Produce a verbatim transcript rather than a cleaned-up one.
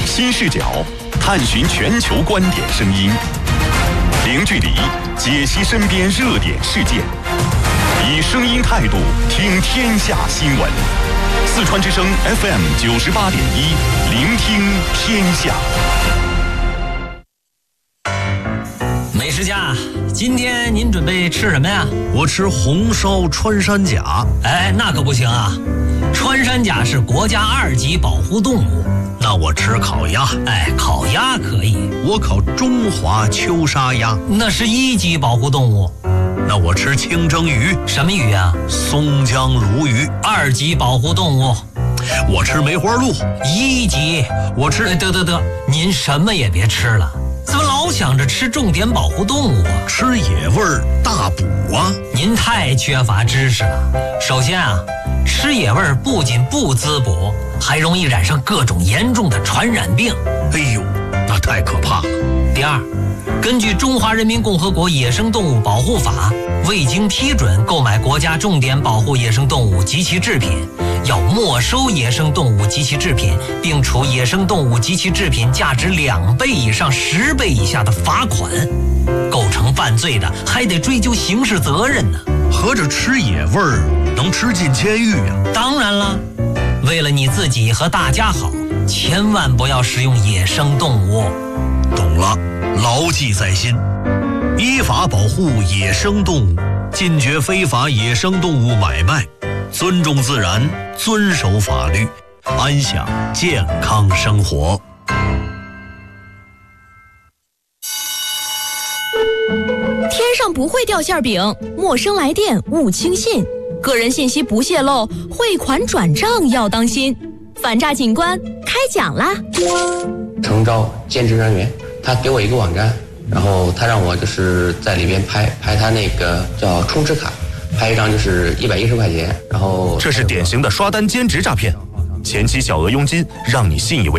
新视角，探寻全球观点声音，零距离解析身边热点事件，以声音态度听天下新闻。四川之声 F M 九十八点一，聆听天下。 美食家，今天您准备吃什么呀？ 我吃红烧穿山甲。 哎，那可不行啊！穿山甲是国家二级保护动物。 那我吃烤鸭。 哎，烤鸭可以。 我烤中华秋沙鸭。 那是一级保护动物。 那我吃清蒸鱼。 什么鱼啊？ 松江鲈鱼。 二级保护动物。 我吃梅花鹿。 一级。 我吃…… 得得得，您什么也别吃了。怎么老想着吃重点保护动物啊？ 吃野味儿大补啊！ 您太缺乏知识了。首先啊，吃野味儿不仅不滋补，还容易染上各种严重的传染病。 哎呦，那太可怕了。 第二，根据《中华人民共和国野生动物保护法》，未经批准购买国家重点保护野生动物及其制品，要没收野生动物及其制品，并处野生动物及其制品价值两倍以上十倍以下的罚款。构成犯罪的，还得追究刑事责任呢。 合着吃野味儿能吃进监狱呀？ 当然了，为了你自己和大家好，千万不要食用野生动物。 懂了，牢记在心。依法保护野生动物，禁绝非法野生动物买卖，尊重自然，遵守法律，安享健康生活。 天上不会掉馅饼，陌生来电勿轻信，个人信息不泄露，汇款转账要当心。反诈警官开讲啦！ 诚招兼职人员，他给我一个网站，然后他让我就是在里边拍拍他那个叫充值卡，拍一张就是一百一十块钱，然后这是典型的刷单兼职诈骗，前期小额佣金让你信以为